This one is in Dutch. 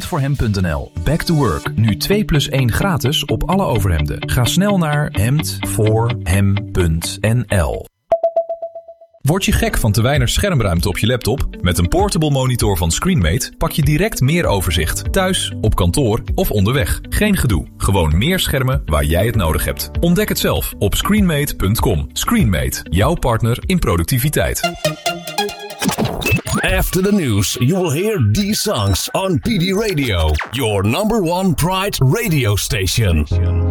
hemd4hem.nl. Back to work. Nu 2+1 gratis op alle overhemden. Ga snel naar hemd4hem.nl. Word je gek van te weinig schermruimte op je laptop? Met een portable monitor van Screenmate pak je direct meer overzicht. Thuis, op kantoor of onderweg. Geen gedoe. Gewoon meer schermen waar jij het nodig hebt. Ontdek het zelf op screenmate.com. Screenmate, jouw partner in productiviteit. After the news, you will hear these songs on PD Radio, your number one Pride radio station.